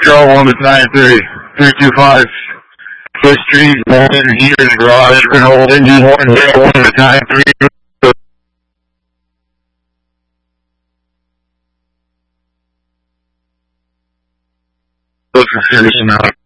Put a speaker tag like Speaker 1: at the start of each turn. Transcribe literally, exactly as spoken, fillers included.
Speaker 1: Control one to nine three, three two five, Fifth Street, one here in the garage, Renault engine one zero one to nine three. Looking for serious amount.